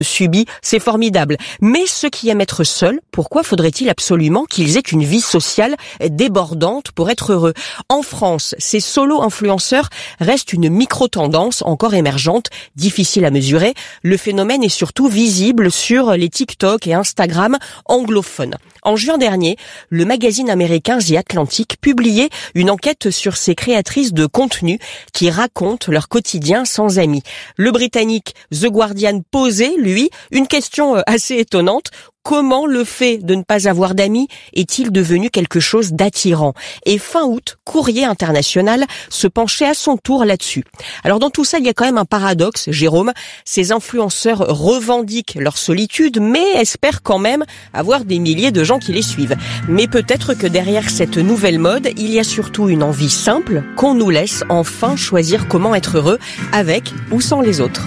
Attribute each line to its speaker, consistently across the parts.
Speaker 1: subis, c'est formidable. Mais ceux qui aiment être seuls, pourquoi faudrait-il absolument qu'ils aient une vie sociale débordante pour être heureux ? En France, ces solo-influenceurs restent une micro-tendance encore émergente, difficile à mesurer. Le phénomène est surtout visible sur les TikTok et Instagram anglophones. En juin dernier, le magazine américain The Atlantic publiait une enquête sur ces créatrices de contenu qui racontent leur quotidien sans amis. Le Britannique The Guardian posait, lui, une question assez étonnante. Comment le fait de ne pas avoir d'amis est-il devenu quelque chose d'attirant ? Et fin août, Courrier International se penchait à son tour là-dessus. Alors dans tout ça, il y a quand même un paradoxe, Jérôme. Ces influenceurs revendiquent leur solitude, mais espèrent quand même avoir des milliers de gens qui les suivent. Mais peut-être que derrière cette nouvelle mode, il y a surtout une envie simple qu'on nous laisse enfin choisir comment être heureux avec ou sans les autres.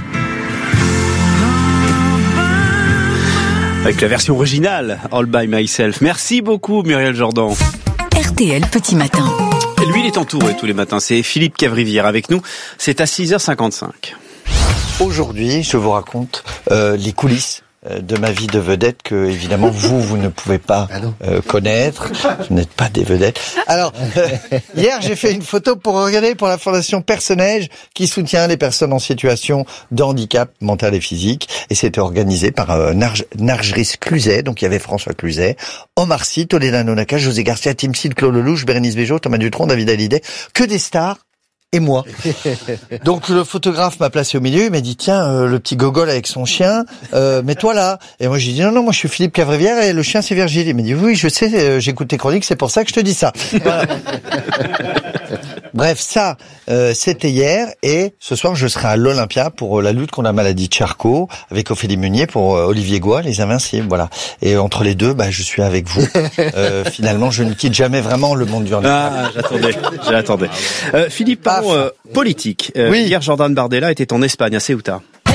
Speaker 2: Avec la version originale, All By Myself. Merci beaucoup Muriel Jordan.
Speaker 3: RTL Petit Matin.
Speaker 2: Et lui, il est entouré tous les matins. C'est Philippe Cavrivière avec nous. C'est à 6h55.
Speaker 4: Aujourd'hui, je vous raconte les coulisses de ma vie de vedette que, évidemment, vous ne pouvez pas connaître. Vous n'êtes pas des vedettes. Alors, hier, j'ai fait une photo pour la Fondation Personnage qui soutient les personnes en situation de handicap mental et physique. Et c'était organisé par Nargeris Cluzet. Donc, il y avait François Cluzet, Omar Sy, Toledano Naka, José Garcia, Tim Sid, Claude Lelouch, Bérénice Bejo, Thomas Dutronc, David Hallyday. Que des stars. Et moi. Donc le photographe m'a placé au milieu, il m'a dit tiens, le petit gogol avec son chien, mets-toi là. Et moi j'ai dit non, moi je suis Philippe Cavrivière et le chien c'est Virgile. Il m'a dit oui, je sais, j'écoute tes chroniques, c'est pour ça que je te dis ça. Voilà. Bref, ça, c'était hier et ce soir je serai à l'Olympia pour la lutte contre la maladie de Charcot avec Ophélie Meunier pour Olivier Goy, les Invincibles, voilà. Et entre les deux, je suis avec vous. Finalement, je ne quitte jamais vraiment le monde du handicap.
Speaker 2: J'attendais. Philippe, parlons politique.
Speaker 4: Oui.
Speaker 2: Hier, Jordan Bardella était en Espagne, à Ceuta.
Speaker 4: Vous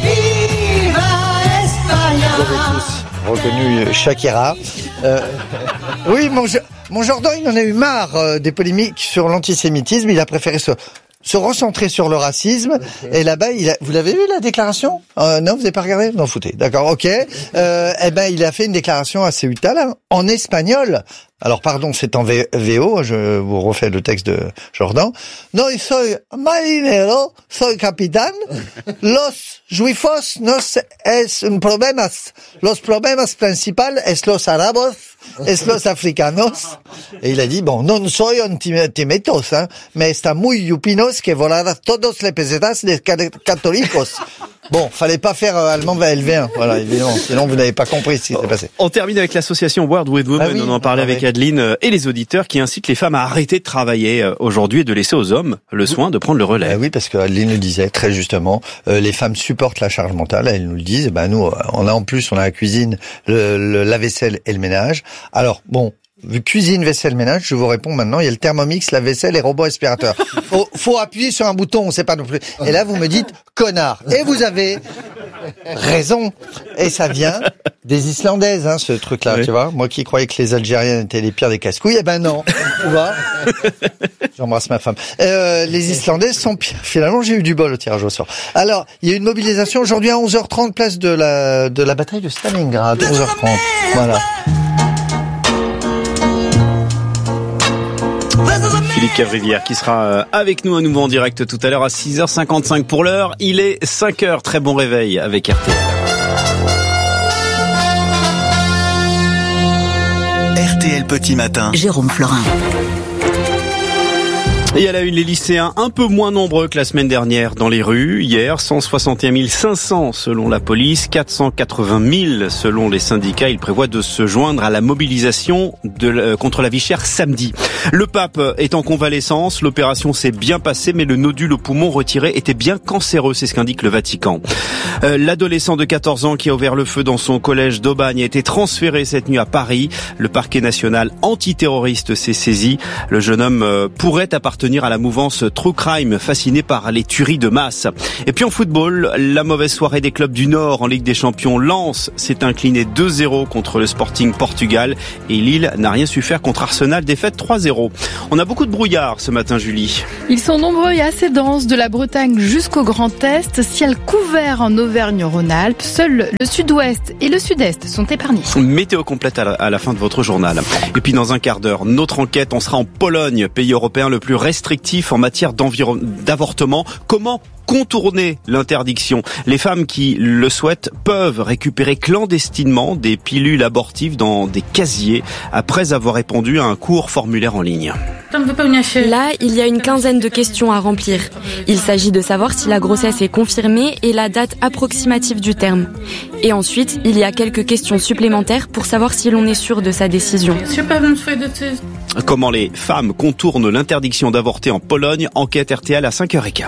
Speaker 4: avez tous reconnu Shakira. Oui, mon Jordan, il en a eu marre des polémiques sur l'antisémitisme. Il a préféré se recentrer sur le racisme. Okay. Et là-bas, vous l'avez vu la déclaration ? Non, vous n'avez pas regardé ? Non, foutez. D'accord, ok. Il a fait une déclaration à Ceuta, là, en espagnol. Alors, pardon, c'est en VO, je vous refais le texte de Jordan. No soy marinero, soy capitán. Los juifos no es un problemas. Los problemas principal es los arabos, es los africanos. Et il a dit, bon, non soy antimetos, mais está muy yupinos que volar todos les pesetas de católicos. Bon, fallait pas faire allemand LV1, voilà, évidemment. Sinon, vous n'avez pas compris ce qui s'est passé.
Speaker 2: On termine avec l'association World with Women. On en parlait avec Adeline et les auditeurs qui incitent les femmes à arrêter de travailler aujourd'hui et de laisser aux hommes le soin de prendre le relais.
Speaker 4: Oui, parce que Adeline le disait très justement, les femmes supportent la charge mentale, elles nous le disent. Nous, on a la cuisine, la vaisselle et le ménage. Alors, bon. Cuisine, vaisselle, ménage, je vous réponds maintenant, il y a le Thermomix, la vaisselle et robot aspirateur. Faut appuyer sur un bouton, on sait pas non plus. Et là, vous me dites, connard. Et vous avez raison. Et ça vient des Islandaises, ce truc-là, oui. Tu vois. Moi qui croyais que les Algériens étaient les pires des casse-couilles, non. Tu vois. J'embrasse ma femme. Les Islandaises sont pires. Finalement, j'ai eu du bol au tirage au sort. Alors, il y a une mobilisation aujourd'hui à 11h30, place de la bataille de Stalingrad. 11h30. Voilà.
Speaker 2: Philippe Cavrivière qui sera avec nous à nouveau en direct tout à l'heure à 6h55 pour l'heure. Il est 5h. Très bon réveil avec RTL.
Speaker 3: RTL Petit Matin. Jérôme Florin.
Speaker 2: Et à la une, les lycéens un peu moins nombreux que la semaine dernière dans les rues. Hier, 161 500 selon la police, 480 000 selon les syndicats. Ils prévoient de se joindre à la mobilisation contre la vie chère samedi. Le pape est en convalescence. L'opération s'est bien passée, mais le nodule au poumon retiré était bien cancéreux. C'est ce qu'indique le Vatican. L'adolescent de 14 ans qui a ouvert le feu dans son collège d'Aubagne a été transféré cette nuit à Paris. Le parquet national antiterroriste s'est saisi. Le jeune homme pourrait appartenir appartenir à la mouvance True Crime, fascinée par les tueries de masse. Et puis en football, la mauvaise soirée des clubs du Nord en Ligue des Champions. Lens s'est incliné 2-0 contre le Sporting Portugal et Lille n'a rien su faire contre Arsenal, défaite 3-0. On a beaucoup de brouillard ce matin, Julie.
Speaker 5: Ils sont nombreux et assez denses, de la Bretagne jusqu'au Grand Est. Ciel couvert en Auvergne-Rhône-Alpes. Seuls le sud-ouest et le sud-est sont épargnés.
Speaker 2: Météo complète à la fin de votre journal. Et puis dans un quart d'heure, notre enquête, on sera en Pologne, pays européen le plus restrictif en matière d'avortement. Comment contourner l'interdiction? Les femmes qui le souhaitent peuvent récupérer clandestinement des pilules abortives dans des casiers après avoir répondu à un court formulaire en ligne.
Speaker 6: Là, il y a une quinzaine de questions à remplir. Il s'agit de savoir si la grossesse est confirmée et la date approximative du terme. Et ensuite, il y a quelques questions supplémentaires pour savoir si l'on est sûr de sa décision.
Speaker 2: Comment les femmes contournent l'interdiction d'avorter en Pologne? Enquête RTL à 5h15.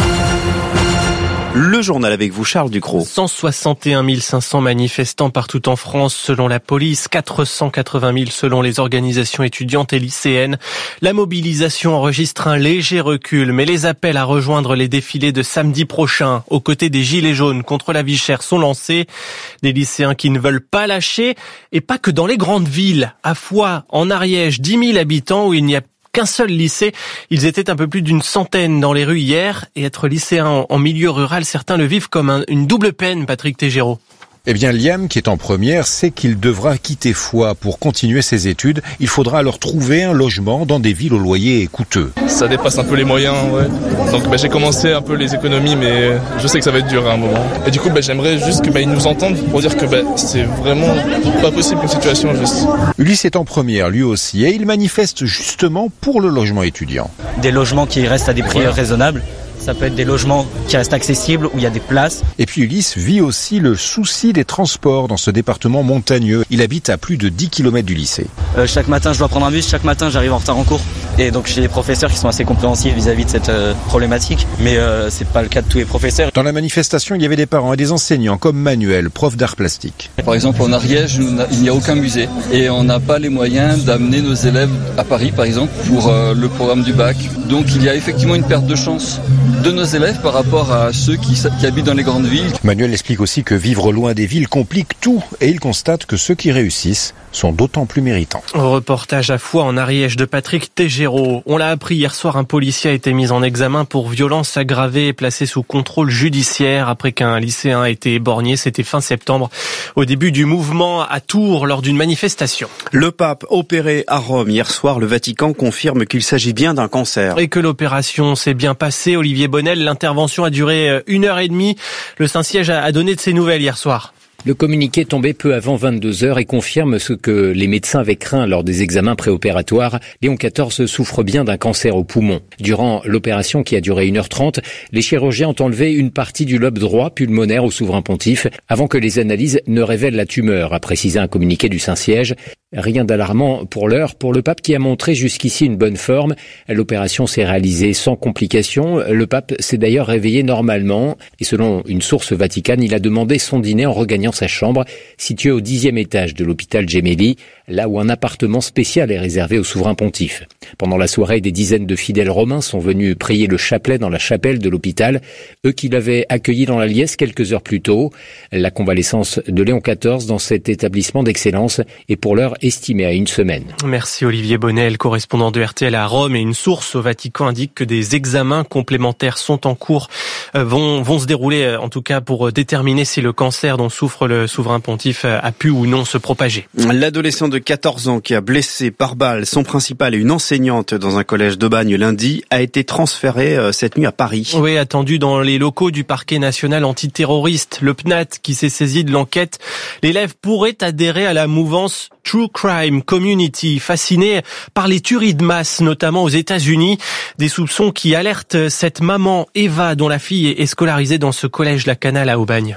Speaker 2: Le journal avec vous, Charles Ducrot.
Speaker 7: 161 500 manifestants partout en France selon la police, 480 000 selon les organisations étudiantes et lycéennes. La mobilisation enregistre un léger recul, mais les appels à rejoindre les défilés de samedi prochain aux côtés des Gilets jaunes contre la vie chère sont lancés. Des lycéens qui ne veulent pas lâcher, et pas que dans les grandes villes. À Foix, en Ariège, 10 000 habitants où il n'y a qu'un seul lycée. Ils étaient un peu plus d'une centaine dans les rues hier. Et être lycéen en milieu rural, certains le vivent comme une double peine, Patrick Tégéraud.
Speaker 8: Eh bien, Liam, qui est en première, sait qu'il devra quitter Foix pour continuer ses études. Il faudra alors trouver un logement dans des villes au loyer coûteux.
Speaker 9: Ça dépasse un peu les moyens, ouais. Donc j'ai commencé un peu les économies, mais je sais que ça va être dur à un moment. Et du coup, j'aimerais juste qu'ils nous entendent pour dire que c'est vraiment pas possible une situation juste.
Speaker 8: Ulysse est en première, lui aussi, et il manifeste justement pour le logement étudiant.
Speaker 10: Des logements qui restent à des prix raisonnables. Ça peut être des logements qui restent accessibles, où il y a des places.
Speaker 8: Et puis Ulysse vit aussi le souci des transports dans ce département montagneux. Il habite à plus de 10 km du lycée.
Speaker 10: Chaque matin, je dois prendre un bus. Chaque matin, j'arrive en retard en cours. Et donc, j'ai des professeurs qui sont assez compréhensifs vis-à-vis de cette problématique. Mais c'est pas le cas de tous les professeurs.
Speaker 8: Dans la manifestation, il y avait des parents et des enseignants, comme Manuel, prof d'art plastique.
Speaker 11: Par exemple, en Ariège, il n'y a aucun musée. Et on n'a pas les moyens d'amener nos élèves à Paris, par exemple, pour le programme du bac. Donc, il y a effectivement une perte de chance de nos élèves par rapport à ceux qui habitent dans les grandes villes.
Speaker 8: Manuel explique aussi que vivre loin des villes complique tout et il constate que ceux qui réussissent sont d'autant plus méritants.
Speaker 7: Reportage à Foix en Ariège de Patrick Tégéraud. On l'a appris hier soir, un policier a été mis en examen pour violence aggravée et placé sous contrôle judiciaire après qu'un lycéen a été éborgné. C'était fin septembre, au début du mouvement à Tours lors d'une manifestation.
Speaker 2: Le pape opéré à Rome hier soir, le Vatican confirme qu'il s'agit bien d'un cancer.
Speaker 7: Et que l'opération s'est bien passée. Olivier Bonnel, l'intervention a duré 1h30. Le Saint-Siège a donné de ses nouvelles hier soir.
Speaker 12: Le communiqué est tombé peu avant 22h et confirme ce que les médecins avaient craint lors des examens préopératoires. Léon XIV souffre bien d'un cancer au poumon. Durant l'opération qui a duré 1h30, les chirurgiens ont enlevé une partie du lobe droit pulmonaire au souverain pontife avant que les analyses ne révèlent la tumeur, a précisé un communiqué du Saint-Siège. Rien d'alarmant pour l'heure pour le pape qui a montré jusqu'ici une bonne forme. L'opération s'est réalisée sans complications. Le pape s'est d'ailleurs réveillé normalement et selon une source vaticane, il a demandé son dîner en regagnant sa chambre située au 10e étage de l'hôpital Gemelli, là où un appartement spécial est réservé au souverain pontife. Pendant la soirée, des dizaines de fidèles romains sont venus prier le chapelet dans la chapelle de l'hôpital, eux qui l'avaient accueilli dans la liesse quelques heures plus tôt. La convalescence de Léon XIV dans cet établissement d'excellence est pour l'heure estimée à 1 semaine.
Speaker 7: Merci Olivier Bonnel, correspondant de RTL à Rome, et une source au Vatican indique que des examens complémentaires sont en cours, vont se dérouler en tout cas pour déterminer si le cancer dont souffre le souverain pontife a pu ou non se propager.
Speaker 2: L'adolescent de 14 ans qui a blessé par balle son principal et une enseignante dans un collège d'Aubagne lundi a été transféré cette nuit à Paris.
Speaker 7: Oui, attendu dans les locaux du parquet national antiterroriste, le PNAT qui s'est saisi de l'enquête. L'élève pourrait adhérer à la mouvance True Crime Community, fasciné par les tueries de masse, notamment aux États-Unis. Des soupçons qui alertent cette maman Eva, dont la fille est scolarisée dans ce collège La Canale à Aubagne.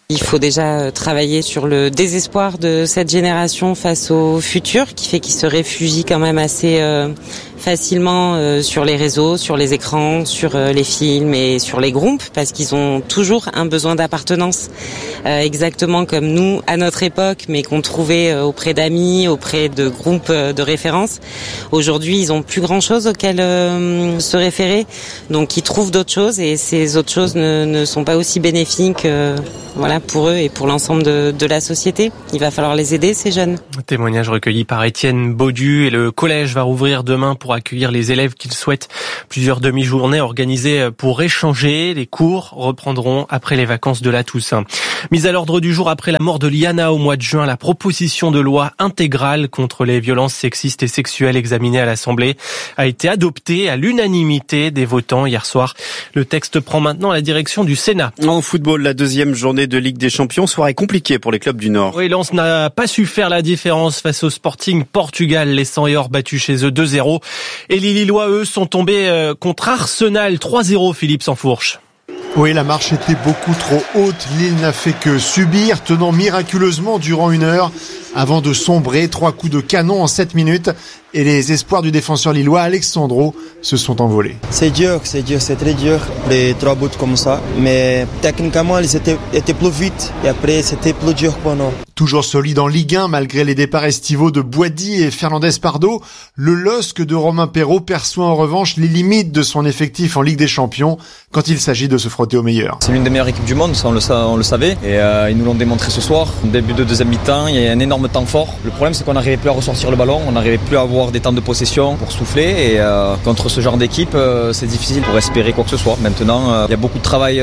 Speaker 13: Il faut déjà travailler sur le désespoir de cette génération face au futur, qui fait qu'ils se réfugient quand même assez facilement sur les réseaux, sur les écrans, sur les films et sur les groupes, parce qu'ils ont toujours un besoin d'appartenance, exactement comme nous à notre époque, mais qu'on trouvait auprès d'amis, auprès de groupes de référence. Aujourd'hui, ils ont plus grand chose auquel se référer, donc ils trouvent d'autres choses, et ces autres choses ne sont pas aussi bénéfiques pour eux et pour l'ensemble de la société. Il va falloir les aider, ces jeunes.
Speaker 7: Témoignage recueilli par Étienne Baudu, et le collège va rouvrir demain pour accueillir les élèves qu'ils souhaitent. Plusieurs demi-journées organisées pour échanger. Les cours reprendront après les vacances de la Toussaint. Mise à l'ordre du jour après la mort de Liana au mois de juin, la proposition de loi intégrale contre les violences sexistes et sexuelles examinée à l'Assemblée a été adoptée à l'unanimité des votants hier soir. Le texte prend maintenant la direction du Sénat.
Speaker 2: En football, la deuxième journée de Ligue des Champions, soirée compliquée pour les clubs du Nord.
Speaker 7: Oui, Lens n'a pas su faire la différence face au Sporting Portugal, les 100 et or battus chez eux 2-0. Et les Lillois, eux, sont tombés contre Arsenal 3-0, Philippe Sansfourche.
Speaker 14: Oui, la marche était beaucoup trop haute. Lille n'a fait que subir, tenant miraculeusement durant 1 heure avant de sombrer. 3 coups de canon en 7 minutes. Et les espoirs du défenseur lillois Alexandro se sont envolés.
Speaker 15: C'est dur, c'est très dur, les 3 buts comme ça. Mais techniquement, ils étaient plus vite. Et après, c'était plus dur pour nous.
Speaker 14: Toujours solide en Ligue 1, malgré les départs estivaux de Boady et Fernandez Pardo, le LOSC de Romain Perrault perçoit en revanche les limites de son effectif en Ligue des Champions quand il s'agit de se frotter au meilleur.
Speaker 10: C'est l'une des meilleures équipes du monde, ça on le savait. Et ils nous l'ont démontré ce soir. Début de deuxième mi-temps, il y a un énorme temps fort. Le problème, c'est qu'on n'arrivait plus à ressortir le ballon, on n'arrivait plus à avoir des temps de possession pour souffler. Et contre ce genre d'équipe, c'est difficile pour espérer quoi que ce soit. Maintenant, il y a beaucoup de travail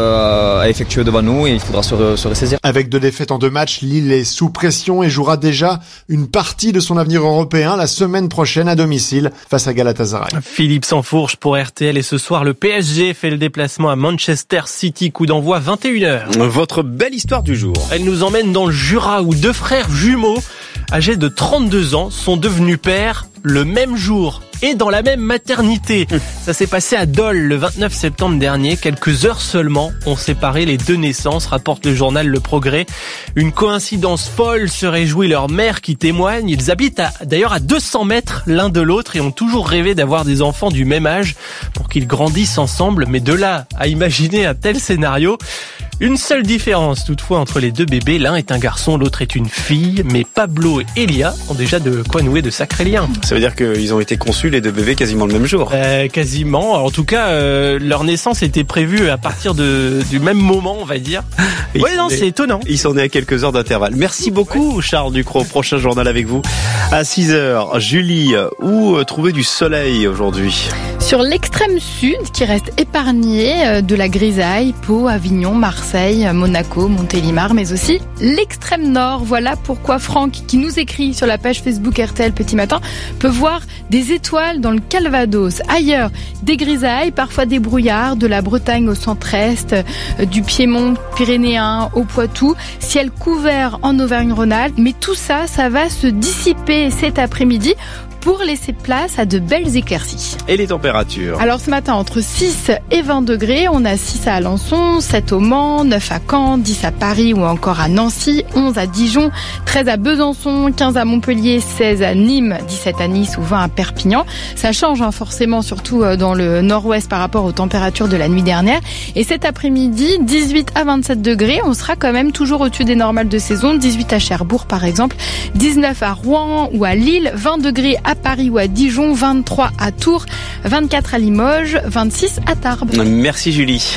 Speaker 10: à effectuer devant nous et il faudra se ressaisir.
Speaker 14: Avec 2 défaites en 2 matchs, Lille est sous pression et jouera déjà une partie de son avenir européen la semaine prochaine à domicile face à Galatasaray.
Speaker 7: Philippe Sansfourche pour RTL, et ce soir le PSG fait le déplacement à Manchester City, coup d'envoi 21h.
Speaker 2: Votre belle histoire du jour.
Speaker 7: Elle nous emmène dans le Jura où 2 frères jumeaux âgés de 32 ans sont devenus pères le même jour et dans la même maternité. Ça s'est passé à Dole le 29 septembre dernier. Quelques heures seulement ont séparé les 2 naissances, rapporte le journal Le Progrès. Une coïncidence folle, se réjouit leur mère qui témoigne. Ils habitent d'ailleurs à 200 mètres l'un de l'autre et ont toujours rêvé d'avoir des enfants du même âge pour qu'ils grandissent ensemble. Mais de là à imaginer un tel scénario, une seule différence toutefois entre les 2 bébés. L'un est un garçon, l'autre est une fille. Mais Pablo et Elia ont déjà de quoi nouer de sacrés liens.
Speaker 2: Ça veut dire qu'ils ont été conçus, les 2 bébés, quasiment le même jour.
Speaker 7: Quasiment. En tout cas, leur naissance était prévue à partir du même moment, on va dire. Oui, non, c'est étonnant.
Speaker 2: Ils sont nés à quelques heures d'intervalle. Merci beaucoup, Charles Ducrot. Prochain journal avec vous à 6h. Julie, où trouver du soleil aujourd'hui ?
Speaker 5: Sur l'extrême sud, qui reste épargné de la grisaille, Pau, Avignon, Marseille, Monaco, Montélimar, mais aussi l'extrême nord. Voilà pourquoi Franck, qui nous écrit sur la page Facebook RTL Petit Matin, peut voir des étoiles dans le Calvados. Ailleurs, des grisailles, parfois des brouillards, de la Bretagne au centre-est, du Piémont pyrénéen au Poitou, ciel couvert en Auvergne-Rhône-Alpes. Mais tout ça, ça va se dissiper cet après-midi pour laisser place à de belles éclaircies.
Speaker 2: Et les températures ?
Speaker 5: Alors ce matin, entre 6 et 20 degrés, on a 6 à Alençon, 7 au Mans, 9 à Caen, 10 à Paris ou encore à Nancy, 11 à Dijon, 13 à Besançon, 15 à Montpellier, 16 à Nîmes, 17 à Nice ou 20 à Perpignan. Ça change forcément, surtout dans le nord-ouest par rapport aux températures de la nuit dernière. Et cet après-midi, 18 à 27 degrés, on sera quand même toujours au-dessus des normales de saison, 18 à Cherbourg par exemple, 19 à Rouen ou à Lille, 20 degrés à Paris ou à Dijon, 23 à Tours, 24 à Limoges, 26 à Tarbes.
Speaker 2: Merci Julie.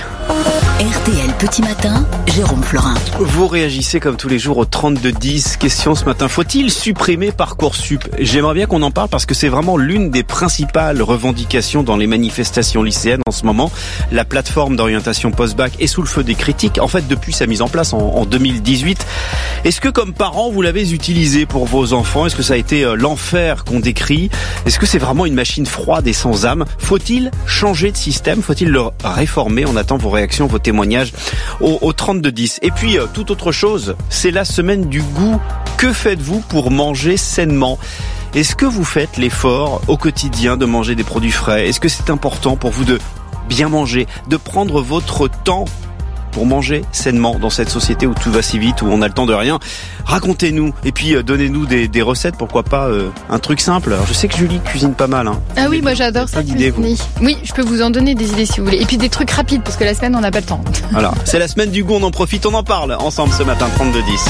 Speaker 3: RTL Petit Matin, Jérôme Florin.
Speaker 2: Vous réagissez comme tous les jours au 32-10. Question ce matin, faut-il supprimer Parcoursup ? J'aimerais bien qu'on en parle parce que c'est vraiment l'une des principales revendications dans les manifestations lycéennes en ce moment. La plateforme d'orientation post-bac est sous le feu des critiques, en fait depuis sa mise en place en 2018. Est-ce que comme parents vous l'avez utilisé pour vos enfants ? Est-ce que ça a été l'enfer qu'on décrit ? Est-ce que c'est vraiment une machine froide et sans âme ? Faut-il changer de système ? Faut-il le réformer ? On attend vos réactions, vos témoignages au 32-10. Et puis, toute autre chose, c'est la semaine du goût. Que faites-vous pour manger sainement ? Est-ce que vous faites l'effort au quotidien de manger des produits frais ? Est-ce que c'est important pour vous de bien manger, de prendre votre temps ? pour manger sainement dans cette société où tout va si vite, où on a le temps de rien? Racontez-nous et puis donnez-nous des recettes, pourquoi pas un truc simple. Alors, je sais que Julie cuisine pas mal.
Speaker 5: Ah oui, moi j'adore ça cuisiner. Oui, je peux vous en donner des idées si vous voulez. Et puis des trucs rapides parce que la semaine on n'a pas le temps.
Speaker 2: Voilà, c'est la semaine du goût, on en profite, on en parle ensemble ce matin, 32-10.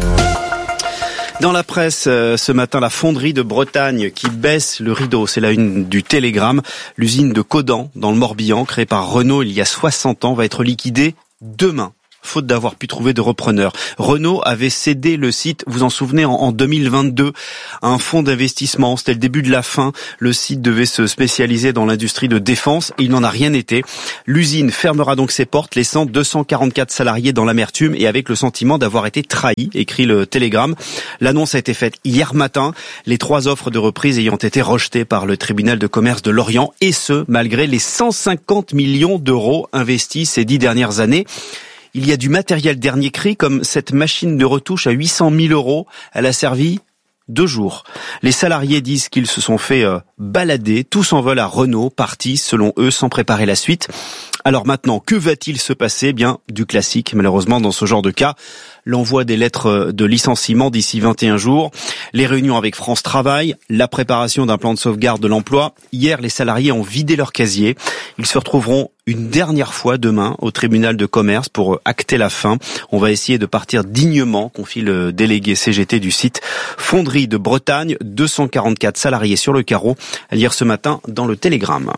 Speaker 2: Dans la presse, ce matin, la fonderie de Bretagne qui baisse le rideau. C'est la une du Télégramme. L'usine de Caudan, dans le Morbihan, créée par Renault il y a 60 ans, va être liquidée demain, faute d'avoir pu trouver de repreneur. Renault avait cédé le site, vous en souvenez, en 2022, à un fonds d'investissement. C'était le début de la fin. Le site devait se spécialiser dans l'industrie de défense et il n'en a rien été. L'usine fermera donc ses portes, laissant 244 salariés dans l'amertume et avec le sentiment d'avoir été trahis, écrit le Télégramme. L'annonce a été faite hier matin, les 3 offres de reprise ayant été rejetées par le tribunal de commerce de Lorient, et ce, malgré les 150 millions d'euros investis ces 10 dernières années. Il y a du matériel dernier cri, comme cette machine de retouche à 800 000 euros. Elle a servi 2 jours. Les salariés disent qu'ils se sont fait balader, tous s'envolent à Renault, partis, selon eux, sans préparer la suite. Alors maintenant, que va-t-il se passer? Bien, du classique, malheureusement, dans ce genre de cas. L'envoi des lettres de licenciement d'ici 21 jours, les réunions avec France Travail, la préparation d'un plan de sauvegarde de l'emploi. Hier, les salariés ont vidé leur casier. Ils se retrouveront une dernière fois demain au tribunal de commerce pour acter la fin. On va essayer de partir dignement, confie le délégué CGT du site. Fonderie de Bretagne, 244 salariés sur le carreau. À lire ce matin dans le Télégramme.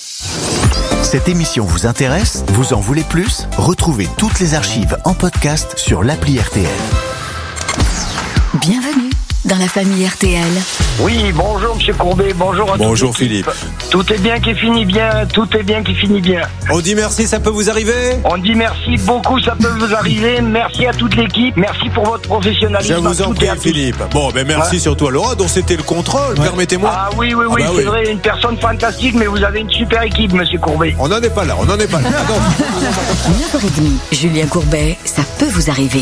Speaker 16: Cette émission vous intéresse? Vous en voulez plus? Retrouvez toutes les archives en podcast sur l'appli RTL.
Speaker 3: Bienvenue dans la famille RTL.
Speaker 17: Oui, bonjour Monsieur Courbet, bonjour à tous.
Speaker 18: Bonjour Philippe.
Speaker 17: Tout est bien qui finit bien, tout est bien qui finit bien.
Speaker 18: On dit merci, ça peut vous arriver?
Speaker 17: On dit merci beaucoup, ça peut vous arriver. Merci à toute l'équipe, merci pour votre professionnalisme.
Speaker 18: Je vous en prie Philippe. Bon, ben merci surtout à Laura, dont c'était le contrôle, permettez-moi.
Speaker 17: Ah oui, c'est vrai, une personne fantastique, mais vous avez une super équipe Monsieur Courbet.
Speaker 18: On n'en est pas là,
Speaker 3: 9h30, Julien Courbet, ça peut vous arriver.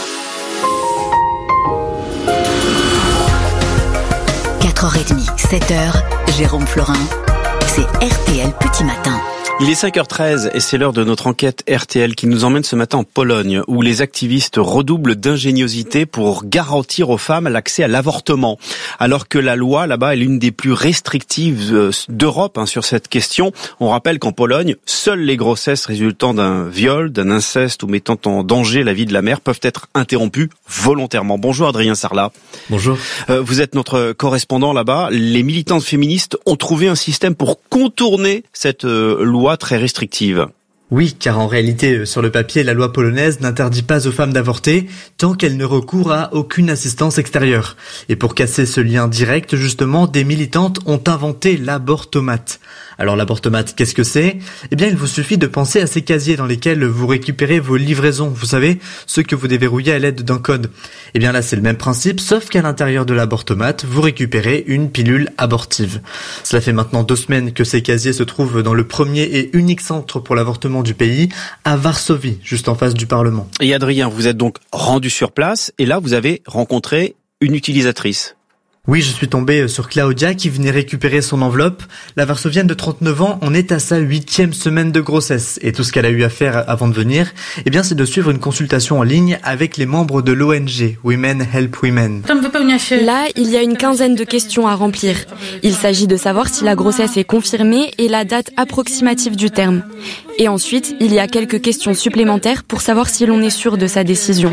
Speaker 3: 4h30, 7h, Jérôme Florin, c'est RTL Petit Matin.
Speaker 2: Il est 5h13 et c'est l'heure de notre enquête RTL qui nous emmène ce matin en Pologne où les activistes redoublent d'ingéniosité pour garantir aux femmes l'accès à l'avortement. Alors que la loi là-bas est l'une des plus restrictives d'Europe sur cette question. On rappelle qu'en Pologne, seules les grossesses résultant d'un viol, d'un inceste ou mettant en danger la vie de la mère peuvent être interrompues volontairement. Bonjour Adrien Sarlat.
Speaker 19: Bonjour.
Speaker 2: Vous êtes notre correspondant là-bas. Les militantes féministes ont trouvé un système pour contourner cette loi très restrictive.
Speaker 19: Oui, car en réalité, sur le papier, la loi polonaise n'interdit pas aux femmes d'avorter tant qu'elles ne recourent à aucune assistance extérieure. Et pour casser ce lien direct, justement, des militantes ont inventé l'abortomate. Alors l'abortomate, qu'est-ce que c'est? Eh bien, il vous suffit de penser à ces casiers dans lesquels vous récupérez vos livraisons, vous savez, ceux que vous déverrouillez à l'aide d'un code. Eh bien là, c'est le même principe, sauf qu'à l'intérieur de l'abortomate, vous récupérez une pilule abortive. Cela fait maintenant 2 semaines que ces casiers se trouvent dans le premier et unique centre pour l'avortement du pays, à Varsovie, juste en face du Parlement.
Speaker 2: Et Adrien, vous êtes donc rendu sur place, et là, vous avez rencontré une utilisatrice.
Speaker 19: Oui, je suis tombé sur Claudia qui venait récupérer son enveloppe. La Varsovienne de 39 ans en est à sa 8e semaine de grossesse. Et tout ce qu'elle a eu à faire avant de venir, eh bien, c'est de suivre une consultation en ligne avec les membres de l'ONG Women Help Women.
Speaker 6: Là, il y a une quinzaine de questions à remplir. Il s'agit de savoir si la grossesse est confirmée et la date approximative du terme. Et ensuite, il y a quelques questions supplémentaires pour savoir si l'on est sûr de sa décision.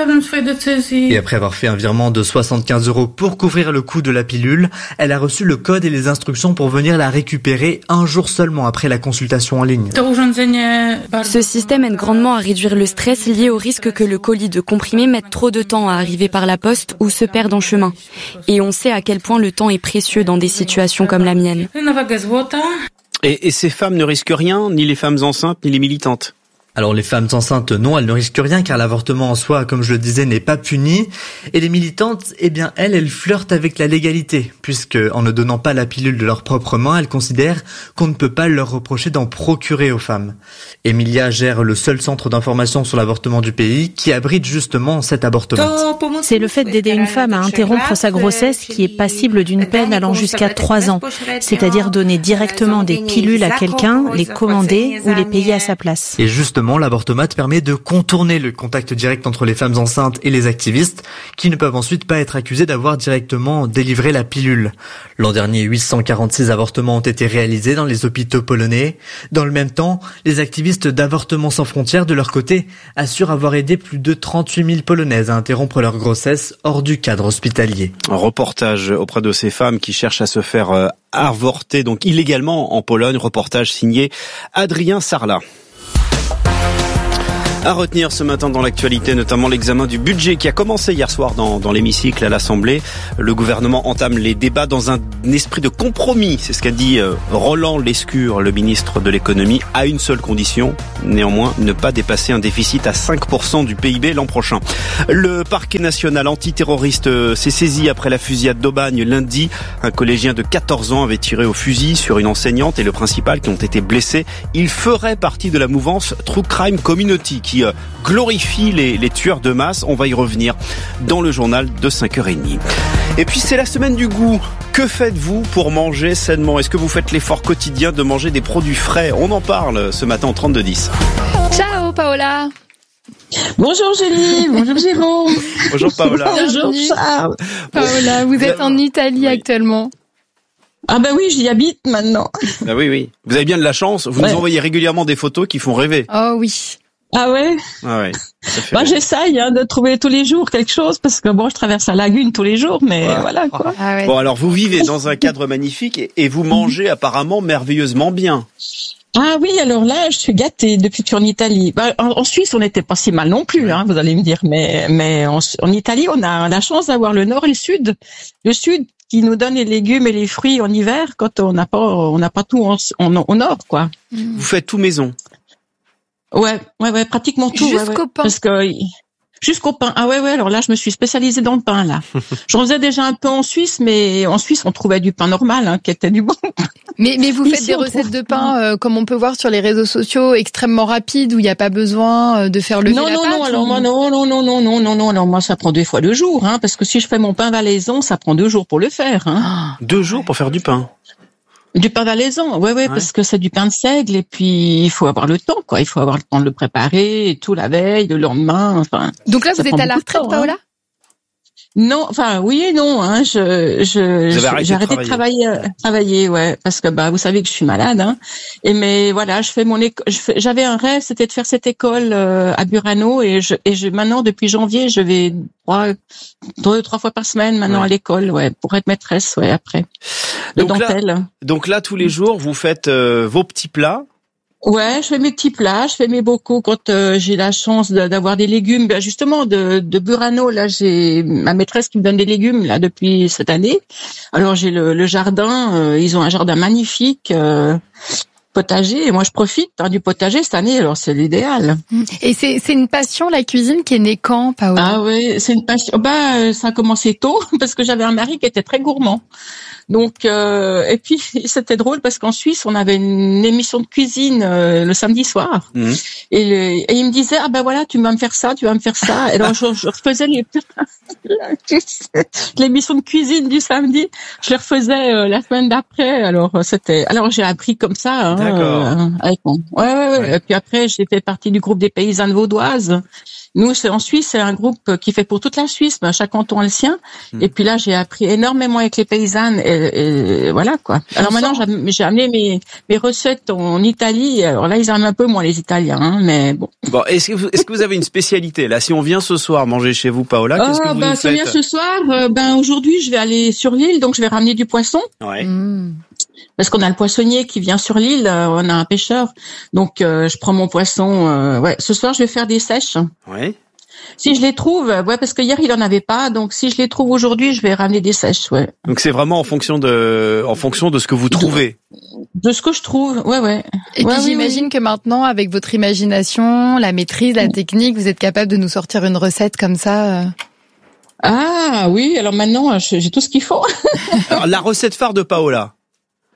Speaker 19: Et après avoir fait un virement de 75 € pour couvrir le coût de la pilule, elle a reçu le code et les instructions pour venir la récupérer 1 jour seulement après la consultation en ligne.
Speaker 6: Ce système aide grandement à réduire le stress lié au risque que le colis de comprimés mette trop de temps à arriver par la poste ou se perde en chemin. Et on sait à quel point le temps est précieux dans des situations comme la mienne.
Speaker 2: Et ces femmes ne risquent rien, ni les femmes enceintes, ni les militantes?
Speaker 19: Alors les femmes enceintes, non, elles ne risquent rien car l'avortement en soi, comme je le disais, n'est pas puni. Et les militantes, eh bien elles flirtent avec la légalité, puisque en ne donnant pas la pilule de leurs propres mains, elles considèrent qu'on ne peut pas leur reprocher d'en procurer aux femmes. Emilia gère le seul centre d'information sur l'avortement du pays qui abrite justement cet avortement.
Speaker 20: C'est le fait d'aider une femme à interrompre sa grossesse qui est passible d'une peine allant jusqu'à 3 ans, c'est-à-dire donner directement des pilules à quelqu'un, les commander ou les payer à sa place.
Speaker 19: Et justement, justement, l'avortomate permet de contourner le contact direct entre les femmes enceintes et les activistes, qui ne peuvent ensuite pas être accusés d'avoir directement délivré la pilule. L'an dernier, 846 avortements ont été réalisés dans les hôpitaux polonais. Dans le même temps, les activistes d'Avortements sans frontières, de leur côté, assurent avoir aidé plus de 38 000 Polonaises à interrompre leur grossesse hors du cadre hospitalier.
Speaker 2: Un reportage auprès de ces femmes qui cherchent à se faire avorter donc illégalement en Pologne. Reportage signé Adrien Sarlat. À retenir ce matin dans l'actualité, notamment l'examen du budget qui a commencé hier soir dans l'hémicycle à l'Assemblée. Le gouvernement entame les débats dans un esprit de compromis. C'est ce qu'a dit Roland Lescure, le ministre de l'économie, à une seule condition. Néanmoins, ne pas dépasser un déficit à 5% du PIB l'an prochain. Le parquet national antiterroriste s'est saisi après la fusillade d'Aubagne lundi. Un collégien de 14 ans avait tiré au fusil sur une enseignante et le principal qui ont été blessés. Il ferait partie de la mouvance True Crime Community qui glorifie les tueurs de masse. On va y revenir dans le journal de 5h30. Et puis c'est la semaine du goût. Que faites-vous pour manger sainement ? Est-ce que vous faites l'effort quotidien de manger des produits frais ? On en parle ce matin en 32-10.
Speaker 5: Ciao Paola.
Speaker 21: Bonjour Julie, bonjour Jérôme.
Speaker 2: Bonjour Paola.
Speaker 21: Bonjour Charles.
Speaker 5: Paola, vous êtes en Italie actuellement.
Speaker 21: Ah ben oui, j'y habite maintenant.
Speaker 2: Ah oui. Vous avez bien de la chance. Vous nous envoyez régulièrement des photos qui font rêver.
Speaker 5: Oh oui.
Speaker 21: Ah ouais.
Speaker 2: Ah ouais.
Speaker 21: J'essaye de trouver tous les jours quelque chose parce que je traverse la lagune tous les jours, mais voilà quoi.
Speaker 5: Ah ouais.
Speaker 2: Bon alors vous vivez dans un cadre magnifique et vous mangez apparemment merveilleusement bien.
Speaker 21: Ah oui, alors là, je suis gâtée depuis que je suis en Italie. En Suisse, on n'était pas si mal non plus, vous allez me dire, mais en Italie, on a la chance d'avoir le nord et le sud. Le sud qui nous donne les légumes et les fruits en hiver quand on n'a pas tout au nord, quoi.
Speaker 2: Vous faites tout maison.
Speaker 21: Ouais, pratiquement tout.
Speaker 5: Jusqu'au pain.
Speaker 21: Parce que jusqu'au pain. Ah ouais, alors là, je me suis spécialisée dans le pain, là. J'en faisais déjà un peu en Suisse, mais en Suisse, on trouvait du pain normal, qui était du bon.
Speaker 5: Mais vous faites des recettes de pain, comme on peut voir sur les réseaux sociaux, extrêmement rapides, où il n'y a pas besoin de faire lever la pâte.
Speaker 21: Alors moi, ça prend 2 fois 2 jours, parce que si je fais mon pain valaisan, ça prend 2 jours pour le faire,
Speaker 2: 2 jours pour faire du pain?
Speaker 21: Du pain valaisan, ouais, parce que c'est du pain de seigle et puis il faut avoir le temps, quoi. Il faut avoir le temps de le préparer, et tout la veille, le lendemain, enfin.
Speaker 5: Donc là, vous êtes à la retraite, Paola?
Speaker 21: Non, enfin oui et non. J'ai arrêté de travailler, ouais, parce que vous savez que je suis malade. Mais voilà, je fais j'avais un rêve, c'était de faire cette école à Burano et maintenant depuis janvier, je vais 3 fois par semaine maintenant à l'école, pour être maîtresse, après.
Speaker 2: Donc là, tous les jours, vous faites vos petits plats.
Speaker 21: Ouais, je fais mes petits plats, je fais mes bocaux quand j'ai la chance d'avoir des légumes. Justement, de Burano, là, j'ai ma maîtresse qui me donne des légumes là depuis cette année. Alors j'ai le jardin, ils ont un jardin magnifique, potager, et moi je profite du potager cette année. Alors c'est l'idéal.
Speaker 5: Et c'est une passion, la cuisine, qui est née quand, Paola?
Speaker 21: Ah oui, c'est une passion. Ça a commencé tôt parce que j'avais un mari qui était très gourmand. Donc et puis c'était drôle parce qu'en Suisse on avait une émission de cuisine le samedi soir et il me disait voilà, tu vas me faire ça. Et alors je refaisais l'émission de cuisine du samedi, je les refaisais la semaine d'après. Alors j'ai appris comme ça avec mon ouais. Et puis après j'ai fait partie du groupe des paysannes vaudoises. Nous, en Suisse, c'est un groupe qui fait pour toute la Suisse, chaque canton a le sien. Et puis là, j'ai appris énormément avec les paysannes et voilà, quoi. Alors maintenant, j'ai amené mes recettes en Italie. Alors là, ils aiment un peu moins les Italiens, mais bon.
Speaker 2: Bon, est-ce que vous avez une spécialité là? Si on vient ce soir manger chez vous, Paola, qu'est-ce que vous nous faites?
Speaker 21: Si on vient ce soir, aujourd'hui, je vais aller sur l'île, donc je vais ramener du poisson.
Speaker 2: Ouais.
Speaker 21: Parce qu'on a le poissonnier qui vient sur l'île, on a un pêcheur, donc je prends mon poisson. Ce soir je vais faire des sèches.
Speaker 2: Ouais.
Speaker 21: Si je les trouve, parce que hier il en avait pas, donc si je les trouve aujourd'hui, je vais ramener des sèches. Ouais.
Speaker 2: Donc c'est vraiment en fonction de ce que vous trouvez.
Speaker 21: De ce que je trouve, ouais.
Speaker 5: Et puis j'imagine que maintenant, avec votre imagination, la maîtrise, la technique, vous êtes capable de nous sortir une recette comme ça.
Speaker 21: Ah oui, alors maintenant j'ai tout ce qu'il faut.
Speaker 2: Alors, la recette phare de Paola.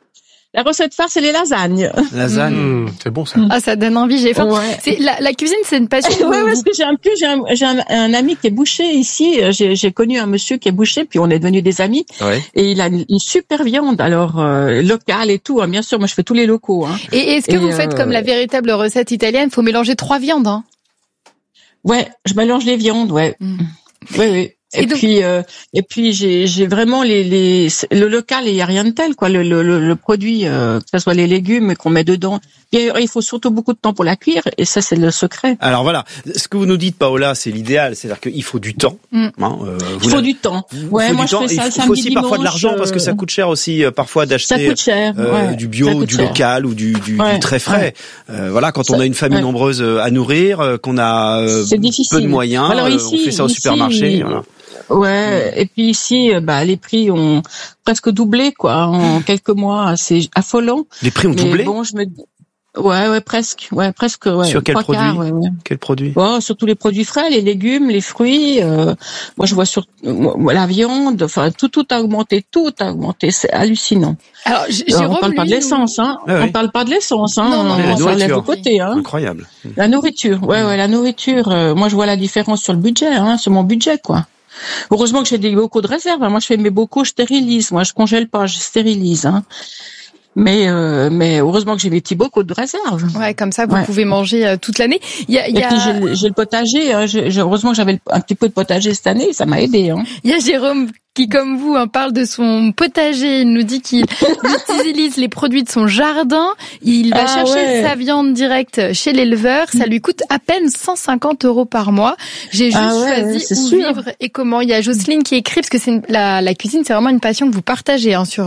Speaker 21: La recette phare, c'est les lasagnes.
Speaker 2: Lasagne,
Speaker 18: c'est bon ça.
Speaker 5: Ah, ça donne envie, j'ai faim.
Speaker 21: Ouais.
Speaker 5: C'est la cuisine, c'est une passion.
Speaker 21: Ouais, parce que j'ai un ami qui est boucher ici. J'ai connu un monsieur qui est boucher, puis on est devenus des amis.
Speaker 2: Ouais.
Speaker 21: Et il a une super viande, alors locale et tout. Hein, bien sûr, moi je fais tous les locaux. Hein.
Speaker 5: Et est-ce que vous faites comme la véritable recette italienne? Faut mélanger 3 viandes. Hein.
Speaker 21: Ouais, je mélange les viandes, ouais. Oui. Et puis j'ai vraiment le local, il y a rien de tel quoi, le produit, que ce soit les légumes qu'on met dedans. Et il faut surtout beaucoup de temps pour la cuire, et ça c'est le secret.
Speaker 2: Alors voilà, ce que vous nous dites, Paola, c'est l'idéal, c'est-à-dire qu'il faut du temps.
Speaker 21: Il faut du temps. Ouais, moi je fais ça le samedi,
Speaker 2: il faut aussi
Speaker 21: dimanche,
Speaker 2: parfois de l'argent parce que ça coûte cher aussi parfois d'acheter du bio, du local ou du très frais. Voilà, quand on a une famille nombreuse à nourrir, qu'on a peu de moyens, alors ici, on fait ça au supermarché. Voilà.
Speaker 21: Ouais, et puis ici, les prix ont presque doublé, quoi, en quelques mois. C'est affolant.
Speaker 2: Les prix ont doublé?
Speaker 21: Bon, ouais, presque.
Speaker 2: Sur quel produit? Quel produit?
Speaker 21: Bon, surtout les produits frais, les légumes, les fruits. Moi, je vois la viande. Enfin, tout a augmenté. C'est hallucinant.
Speaker 5: Alors,
Speaker 21: on parle pas de l'essence, hein. On parle pas de l'essence, hein.
Speaker 2: Non,
Speaker 21: on lève de côté, hein.
Speaker 2: Incroyable.
Speaker 21: La nourriture. Ouais, la nourriture. Moi, je vois la différence sur le budget, hein, sur mon budget, quoi. Heureusement que j'ai des bocaux de réserve. Moi, je fais mes bocaux, je stérilise. Moi, je congèle pas, je stérilise. Hein. Mais heureusement que j'ai mes petits bocaux de réserve.
Speaker 5: Ouais, comme ça, vous pouvez manger toute l'année.
Speaker 21: Et puis j'ai le potager. Hein. Heureusement que j'avais un petit peu de potager cette année. Ça m'a aidé. Hein.
Speaker 5: Il y a Jérôme qui, comme vous, parle de son potager. Il nous dit qu'il utilise les produits de son jardin. Il va chercher sa viande directe chez l'éleveur. Ça lui coûte à peine 150 € par mois. J'ai juste choisi où vivre et comment. Il y a Jocelyne qui écrit, parce que c'est la cuisine, c'est vraiment une passion que vous partagez sur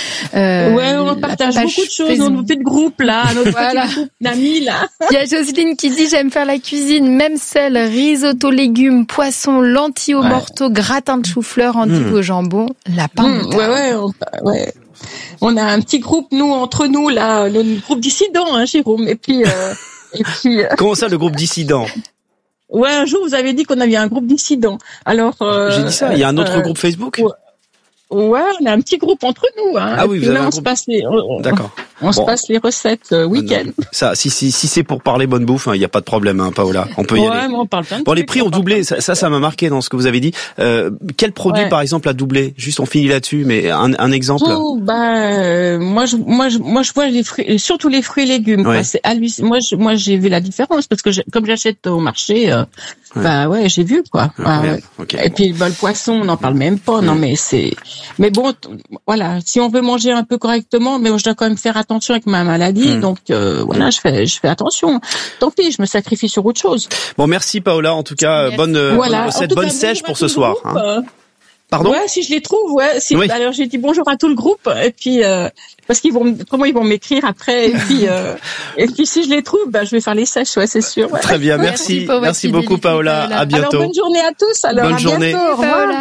Speaker 21: on partage beaucoup de choses. Facebook. On fait de groupe, là, notre petit groupe d'amis, là.
Speaker 5: Il y a Jocelyne qui dit, j'aime faire la cuisine, même celle, risotto, légumes, poissons, lentilles au morteau, gratin de chou-fleur, endives au jambon, lapin.
Speaker 21: Ouais. On a un petit groupe, nous, entre nous, là, le groupe dissident, hein, Jérôme. Et puis.
Speaker 2: Comment ça, le groupe dissident?
Speaker 21: Ouais, un jour, vous avez dit qu'on avait un groupe dissident. Alors.
Speaker 2: J'ai dit ça. Il y a un autre groupe Facebook?
Speaker 21: Ouais, on a un petit groupe entre nous. Hein.
Speaker 2: Ah oui, vous avez un groupe.
Speaker 21: D'accord. On se passe les recettes week-end.
Speaker 2: Ça, si c'est pour parler bonne bouffe, il y a pas de problème, hein, Paola. On peut y aller.
Speaker 21: Mais on parle plein de
Speaker 2: trucs, les prix ont doublé. Ça m'a marqué dans ce que vous avez dit. Quel produit, par exemple, a doublé? Juste, on finit là-dessus, mais un exemple.
Speaker 21: Moi, je vois les fruits, surtout les fruits et légumes. Quoi. C'est hallucinant. Moi, j'ai vu la différence parce que comme j'achète au marché, j'ai vu quoi. Okay. Et puis le poisson, on n'en parle même pas. Non, mais bon, voilà. Si on veut manger un peu correctement, mais je dois quand même faire attention avec ma maladie, donc je fais attention. Tant pis, je me sacrifie sur autre chose.
Speaker 2: Bon, merci Paola, en tout cas, bonne recette, bonne sèche pour ce soir. Pardon?
Speaker 21: Ouais, si je les trouve, alors j'ai dit bonjour à tout le groupe, et puis parce comment ils vont m'écrire après, et puis si je les trouve, je vais faire les sèches, c'est sûr. Ouais.
Speaker 2: Très bien, merci beaucoup Paola, à bientôt.
Speaker 21: Alors bonne journée à tous,
Speaker 2: bonne journée.
Speaker 21: Bientôt,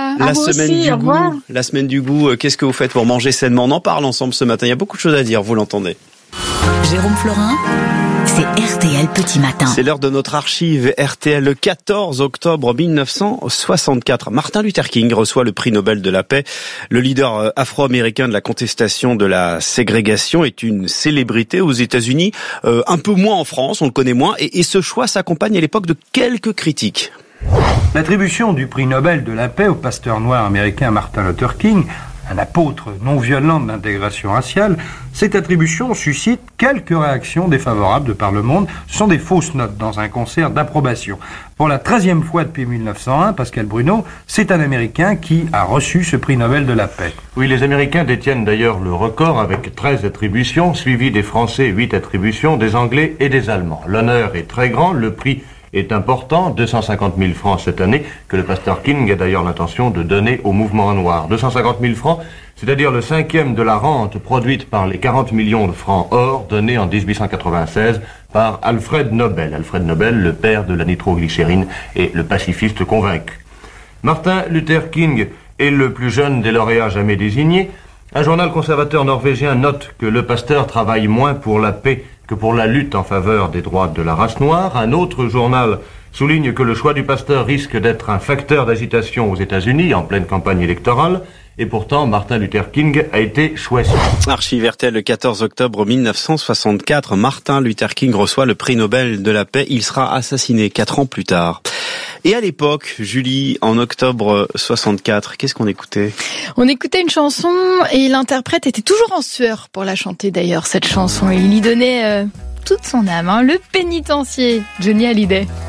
Speaker 2: La semaine du goût, qu'est-ce que vous faites pour manger sainement? On en parle ensemble ce matin, il y a beaucoup de choses à dire, vous l'entendez.
Speaker 3: Jérôme Florin, c'est RTL Petit Matin.
Speaker 2: C'est l'heure de notre archive RTL. Le 14 octobre 1964, Martin Luther King reçoit le prix Nobel de la paix. Le leader afro-américain de la contestation de la ségrégation est une célébrité aux États-Unis, un peu moins en France, on le connaît moins, et ce choix s'accompagne à l'époque de quelques critiques.
Speaker 1: L'attribution du prix Nobel de la paix au pasteur noir américain Martin Luther King, un apôtre non violent de l'intégration raciale, cette attribution suscite quelques réactions défavorables de par le monde. Ce sont des fausses notes dans un concert d'approbation. Pour la 13e fois depuis 1901, Pascal Bruno, c'est un Américain qui a reçu ce prix Nobel de la paix.
Speaker 22: Oui, les Américains détiennent d'ailleurs le record avec 13 attributions, suivi des Français 8 attributions, des Anglais et des Allemands. L'honneur est très grand, le prix est important, 250 000 francs cette année, que le pasteur King a d'ailleurs l'intention de donner au mouvement noir. 250 000 francs, c'est-à-dire le 5e de la rente produite par les 40 millions de francs or donnés en 1896 par Alfred Nobel. Alfred Nobel, le père de la nitroglycérine et le pacifiste convaincu. Martin Luther King est le plus jeune des lauréats jamais désignés. Un journal conservateur norvégien note que le pasteur travaille moins pour la paix que pour la lutte en faveur des droits de la race noire. Un autre journal souligne que le choix du pasteur risque d'être un facteur d'agitation aux États-Unis en pleine campagne électorale. Et pourtant, Martin Luther King a été choisi.
Speaker 2: Archive RTL, le 14 octobre 1964, Martin Luther King reçoit le prix Nobel de la paix. Il sera assassiné 4 ans plus tard. Et à l'époque, Julie, en octobre 64, qu'est-ce qu'on écoutait ?
Speaker 5: On écoutait une chanson et l'interprète était toujours en sueur pour la chanter d'ailleurs, cette chanson. Il y donnait toute son âme, le pénitencier, Johnny Hallyday.